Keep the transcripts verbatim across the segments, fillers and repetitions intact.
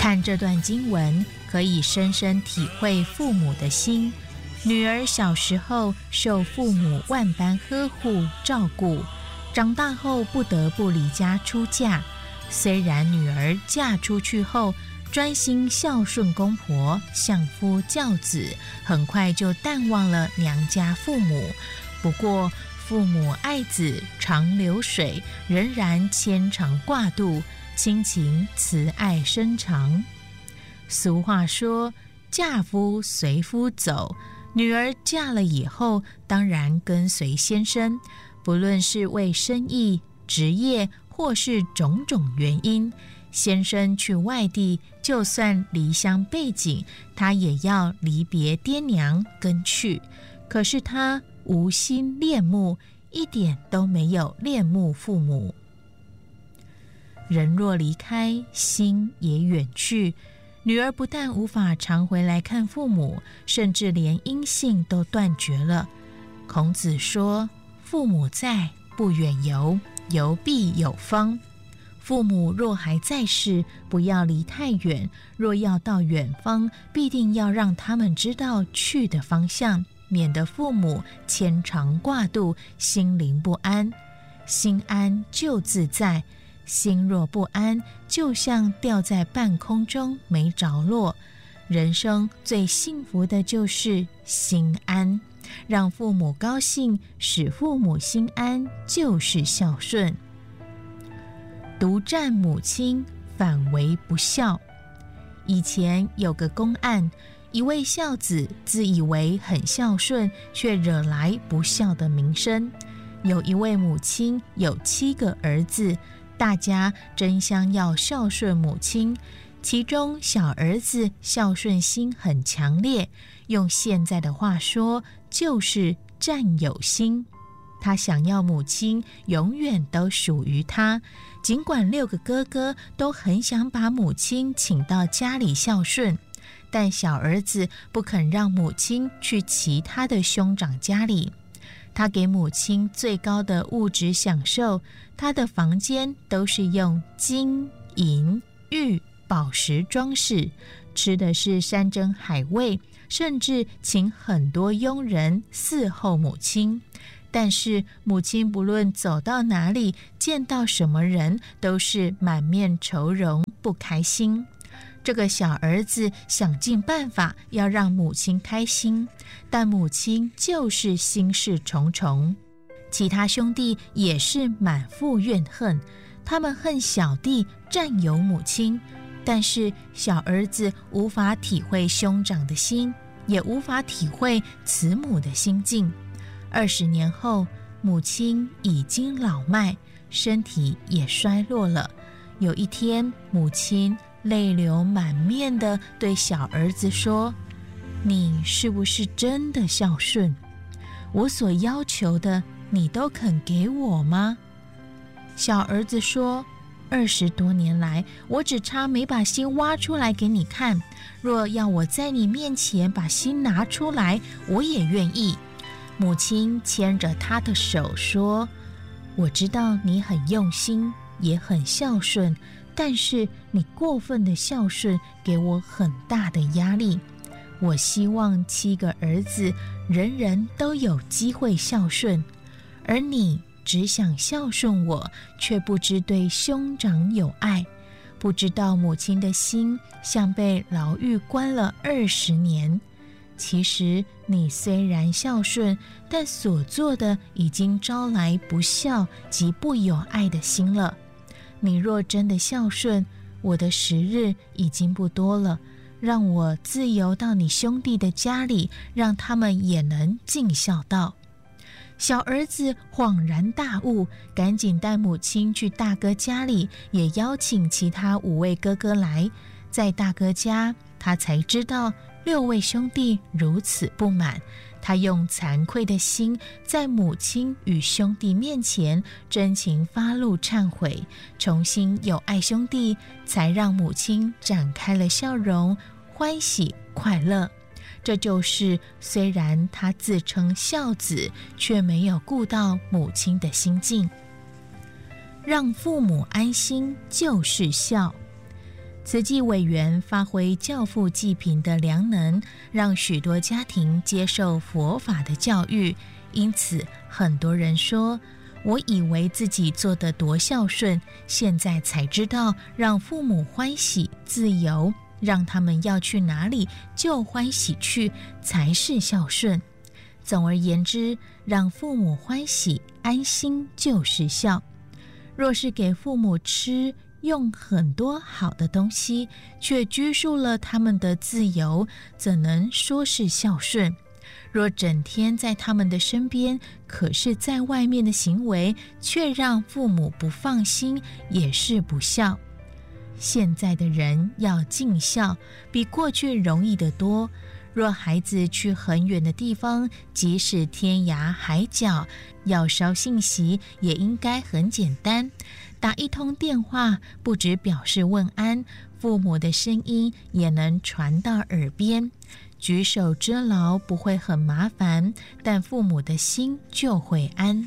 看这段经文，可以深深体会父母的心。女儿小时候受父母万般呵护照顾，长大后不得不离家出嫁。虽然女儿嫁出去后专心孝顺公婆，相夫教子，很快就淡忘了娘家父母。不过父母爱子长流水，仍然牵肠挂肚，亲情慈爱深长。俗话说，嫁夫随夫走，女儿嫁了以后，当然跟随先生，不论是为生意、职业，或是种种原因，先生去外地，就算离乡背井，他也要离别爹娘跟去。可是他无心恋慕，一点都没有恋慕父母。人若离开，心也远去。女儿不但无法常回来看父母，甚至连音信都断绝了。孔子说，父母在，不远游，游必有方。父母若还在世，不要离太远，若要到远方，必定要让他们知道去的方向，免得父母牵肠挂肚，心灵不安。心安就自在，心若不安，就像掉在半空中没着落。人生最幸福的就是心安，让父母高兴，使父母心安，就是孝顺。独占母亲，反为不孝。以前有个公案，一位孝子自以为很孝顺，却惹来不孝的名声。有一位母亲有七个儿子，大家争相要孝顺母亲，其中小儿子孝顺心很强烈，用现在的话说，就是占有心。他想要母亲永远都属于他，尽管六个哥哥都很想把母亲请到家里孝顺，但小儿子不肯让母亲去其他的兄长家里。他给母亲最高的物质享受，他的房间都是用金银玉宝石装饰，吃的是山珍海味，甚至请很多佣人伺候母亲。但是母亲不论走到哪里，见到什么人，都是满面愁容，不开心。这个小儿子想尽办法要让母亲开心，但母亲就是心事重重。其他兄弟也是满腹怨恨，他们恨小弟占有母亲，但是小儿子无法体会兄长的心，也无法体会慈母的心境。二十年后，母亲已经老迈，身体也衰落了。有一天，母亲泪流满面地对小儿子说，你是不是真的孝顺？我所要求的你都肯给我吗？小儿子说，二十多年来，我只差没把心挖出来给你看，若要我在你面前把心拿出来，我也愿意。母亲牵着他的手说，我知道你很用心，也很孝顺，但是你过分的孝顺给我很大的压力。我希望七个儿子人人都有机会孝顺，而你只想孝顺我，却不知对兄长有爱，不知道母亲的心像被牢狱关了二十年。其实你虽然孝顺，但所做的已经招来不孝及不有爱的心了。你若真的孝顺，我的时日已经不多了，让我自由到你兄弟的家里，让他们也能尽孝道。小儿子恍然大悟，赶紧带母亲去大哥家里，也邀请其他五位哥哥来。在大哥家，他才知道六位兄弟如此不满，他用惭愧的心在母亲与兄弟面前真情发露忏悔，重新友爱兄弟，才让母亲展开了笑容，欢喜快乐。这就是虽然他自称孝子，却没有顾到母亲的心境。让父母安心就是孝。 慈济委员发挥教父济贫的良能，让许多家庭接受佛法的教育。因此很多人说，我以为自己做得多孝顺，现在才知道让父母欢喜自由，让他们要去哪里就欢喜去，才是孝顺。总而言之，让父母欢喜安心就是孝。若是给父母吃用很多好的东西，却拘束了他们的自由，怎能说是孝顺？若整天在他们的身边，可是在外面的行为却让父母不放心，也是不孝。现在的人要尽孝，比过去容易得多。若孩子去很远的地方，即使天涯海角，要捎信息也应该很简单，打一通电话，不只表示问安，父母的声音也能传到耳边。举手之劳不会很麻烦，但父母的心就会安。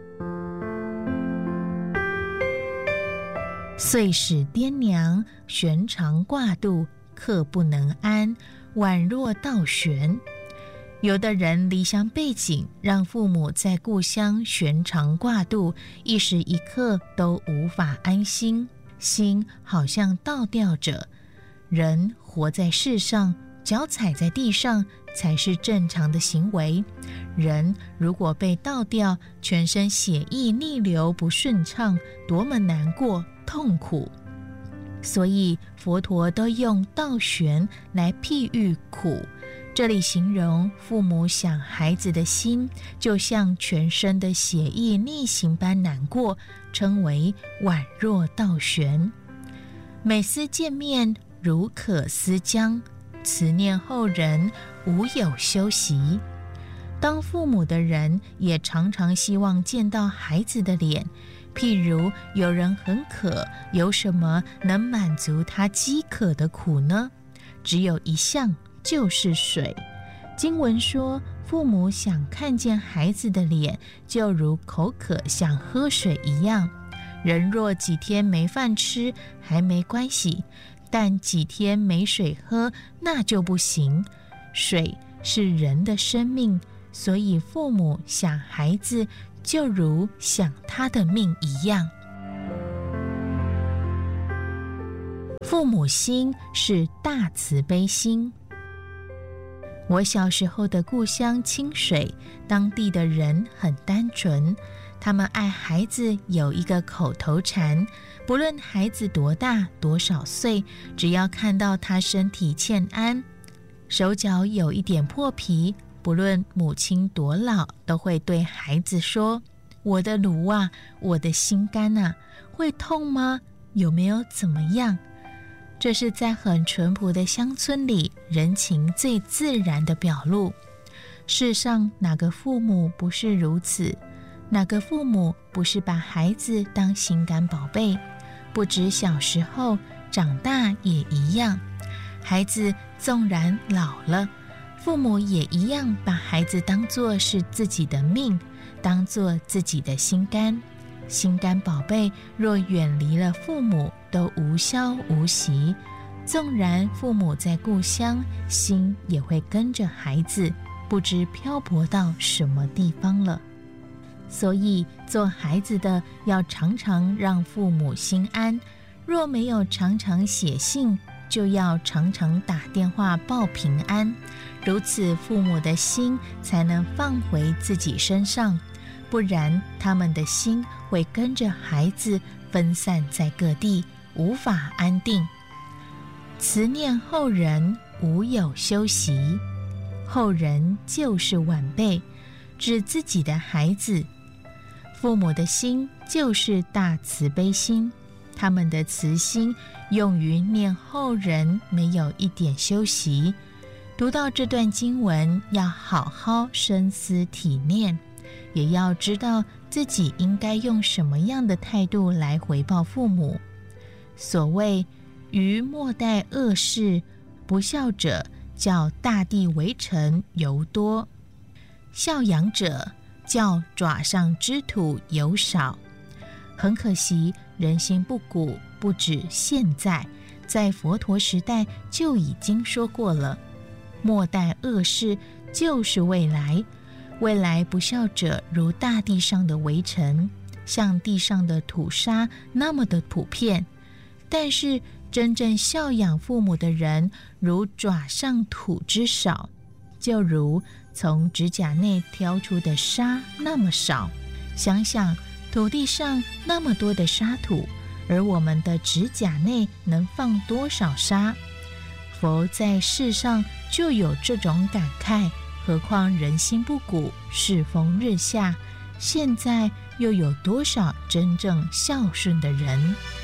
岁始颠娘，悬肠挂肚，客不能安，宛若倒悬。有的人离乡背井，让父母在故乡悬肠挂肚，一时一刻都无法安心，心好像倒吊着。人活在世上，脚踩在地上才是正常的行为。人如果被倒吊，全身血液逆流不顺畅，多么难过痛苦。所以佛陀都用倒悬来譬喻苦。这里形容父母想孩子的心，就像全身的血液逆行般难过，称为宛若倒悬。每思见面，如渴思浆，慈念后人，无有休息。当父母的人也常常希望见到孩子的脸，譬如有人很渴，有什么能满足他饥渴的苦呢？只有一项，就是水。经文说，父母想看见孩子的脸，就如口渴想喝水一样。人若几天没饭吃还没关系，但几天没水喝那就不行。水是人的生命，所以父母想孩子就如想他的命一样。父母心是大慈悲心。我小时候的故乡清水，当地的人很单纯，他们爱孩子有一个口头禅，不论孩子多大多少岁，只要看到他身体欠安，手脚有一点破皮，不论母亲多老，都会对孩子说，我的乳啊，我的心肝啊，会痛吗？有没有怎么样？这是在很淳朴的乡村里人情最自然的表露。世上哪个父母不是如此？哪个父母不是把孩子当心肝宝贝？不止小时候，长大也一样。孩子纵然老了，父母也一样把孩子当作是自己的命，当作自己的心肝。心肝宝贝若远离了父母，都无消无息。纵然父母在故乡，心也会跟着孩子，不知漂泊到什么地方了。所以做孩子的要常常让父母心安，若没有常常写信，就要常常打电话报平安，如此父母的心才能放回自己身上，不然他们的心会跟着孩子分散在各地，无法安定。慈念后人，无有休息。后人就是晚辈，指自己的孩子。父母的心就是大慈悲心，他们的慈心用于念后人，没有一点休息。读到这段经文，要好好深思体念，也要知道自己应该用什么样的态度来回报父母。所谓于莫待恶事，不孝者叫大地为尘尤多，孝养者叫爪上之土尤少。很可惜，人心不古，不止现在， 在佛陀时代就已经说过了，末代恶世就是未来。未来不孝者如大地上的微尘，像地上的土沙那么的普遍，但是真正孝养父母的人如爪上土之少，就如从指甲内挑出的沙那么少。想想土地上那么多的沙土，而我们的指甲内能放多少沙？佛在世上就有这种感慨，何况人心不古，世风日下，现在又有多少真正孝顺的人？